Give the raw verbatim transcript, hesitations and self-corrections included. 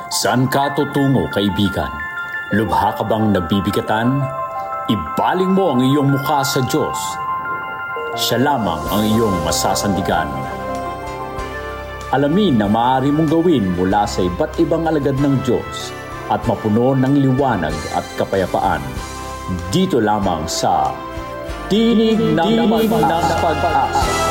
Saan ka tutungo, kaibigan? Lubha ka bang nabibigatan? Ibaling mo ang iyong mukha sa Diyos. Siya lamang ang iyong masasandigan. Alamin ang maaari mong gawin mula sa iba't ibang alagad ng Diyos at mapuno ng liwanag at kapayapaan. Dito lamang sa Tinig ng Pag-asa.